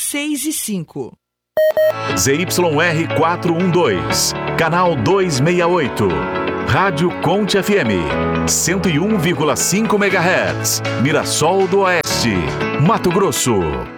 6 e 5. ZYR 412, canal 268. Rádio Conte FM, 101,5 MHz, Mirassol do Oeste, Mato Grosso.